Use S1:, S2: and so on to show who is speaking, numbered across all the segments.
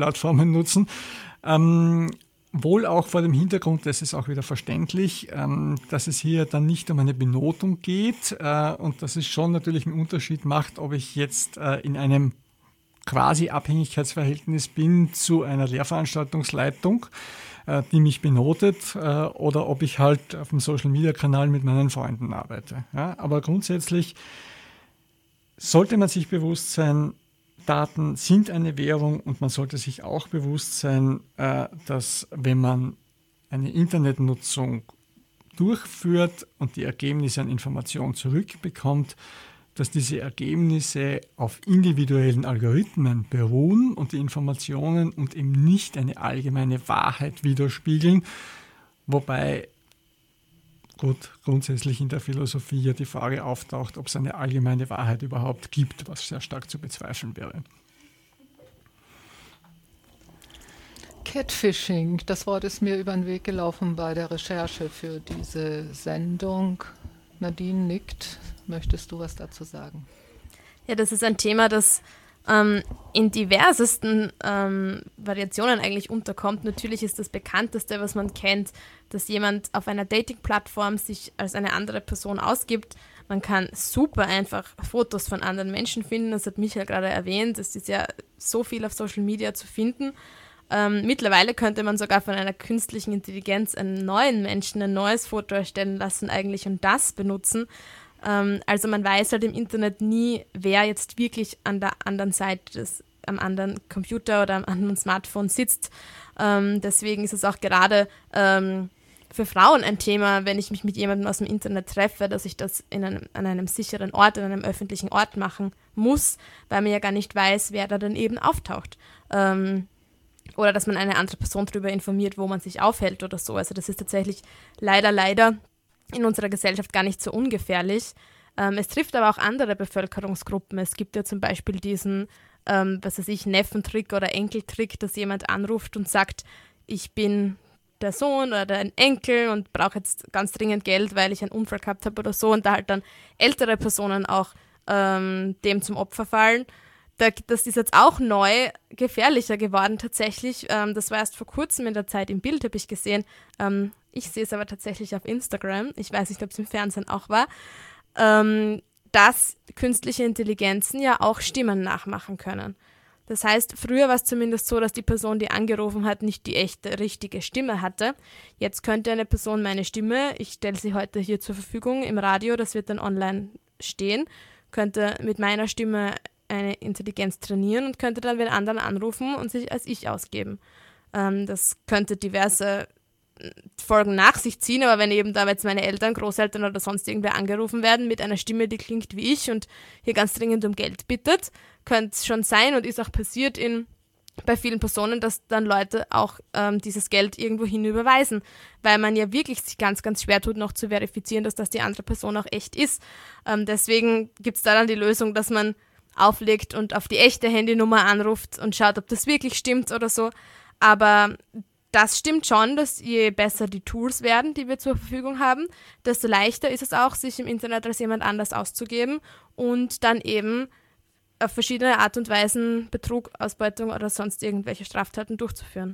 S1: Plattformen nutzen. Wohl auch vor dem Hintergrund, das ist auch wieder verständlich, dass es hier dann nicht um eine Benotung geht und dass es schon natürlich einen Unterschied macht, ob ich jetzt in einem quasi Abhängigkeitsverhältnis bin zu einer Lehrveranstaltungsleitung, die mich benotet, oder ob ich halt auf dem Social-Media-Kanal mit meinen Freunden arbeite. Ja, aber grundsätzlich sollte man sich bewusst sein, Daten sind eine Währung und man sollte sich auch bewusst sein, dass wenn man eine Internetnutzung durchführt und die Ergebnisse an Informationen zurückbekommt, dass diese Ergebnisse auf individuellen Algorithmen beruhen und die Informationen und eben nicht eine allgemeine Wahrheit widerspiegeln, wobei grundsätzlich in der Philosophie ja die Frage auftaucht, ob es eine allgemeine Wahrheit überhaupt gibt, was sehr stark zu bezweifeln wäre.
S2: Catfishing, das Wort ist mir über den Weg gelaufen bei der Recherche für diese Sendung. Nadine nickt. Möchtest du was dazu sagen?
S3: Ja, das ist ein Thema, das in diversesten Variationen eigentlich unterkommt. Natürlich ist das Bekannteste, was man kennt, dass jemand auf einer Dating-Plattform sich als eine andere Person ausgibt. Man kann super einfach Fotos von anderen Menschen finden. Das hat Michael gerade erwähnt. Es ist ja so viel auf Social Media zu finden. Mittlerweile könnte man sogar von einer künstlichen Intelligenz einen neuen Menschen ein neues Foto erstellen lassen eigentlich und das benutzen. Also man weiß halt im Internet nie, wer jetzt wirklich an der anderen Seite am anderen Computer oder am anderen Smartphone sitzt. Deswegen ist es auch gerade für Frauen ein Thema, wenn ich mich mit jemandem aus dem Internet treffe, dass ich das an einem sicheren Ort, an einem öffentlichen Ort machen muss, weil man ja gar nicht weiß, wer da dann eben auftaucht. Oder dass man eine andere Person darüber informiert, wo man sich aufhält oder so. Also das ist tatsächlich leider in unserer Gesellschaft gar nicht so ungefährlich. Es trifft aber auch andere Bevölkerungsgruppen. Es gibt ja zum Beispiel diesen, Neffentrick oder Enkeltrick, dass jemand anruft und sagt, ich bin der Sohn oder ein Enkel und brauche jetzt ganz dringend Geld, weil ich einen Unfall gehabt habe oder so und da halt dann ältere Personen auch dem zum Opfer fallen. Das ist jetzt auch neu gefährlicher geworden tatsächlich. Das war erst vor kurzem in der Zeit im Bild, habe ich gesehen. Ich sehe es aber tatsächlich auf Instagram. Ich weiß nicht, ob es im Fernsehen auch war. Dass künstliche Intelligenzen ja auch Stimmen nachmachen können. Das heißt, früher war es zumindest so, dass die Person, die angerufen hat, nicht die echte, richtige Stimme hatte. Jetzt könnte eine Person meine Stimme, ich stelle sie heute hier zur Verfügung im Radio, das wird dann online stehen, könnte mit meiner Stimme eine Intelligenz trainieren und könnte dann den anderen anrufen und sich als ich ausgeben. Das könnte diverse Folgen nach sich ziehen, aber wenn eben da jetzt meine Eltern, Großeltern oder sonst irgendwer angerufen werden mit einer Stimme, die klingt wie ich und hier ganz dringend um Geld bittet, könnte es schon sein und ist auch passiert bei vielen Personen, dass dann Leute auch dieses Geld irgendwo hin überweisen, weil man ja wirklich sich ganz, ganz schwer tut, noch zu verifizieren, dass das die andere Person auch echt ist. Deswegen gibt es da dann die Lösung, dass man auflegt und auf die echte Handynummer anruft und schaut, ob das wirklich stimmt oder so. Aber das stimmt schon, dass je besser die Tools werden, die wir zur Verfügung haben, desto leichter ist es auch, sich im Internet als jemand anders auszugeben und dann eben auf verschiedene Art und Weisen Betrug, Ausbeutung oder sonst irgendwelche Straftaten durchzuführen.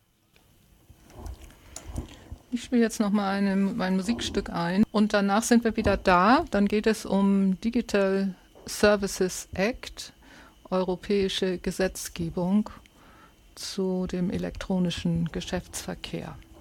S2: Ich spiele jetzt nochmal mein Musikstück ein und danach sind wir wieder da. Dann geht es um Digital Services Act, europäische Gesetzgebung zu dem elektronischen Geschäftsverkehr.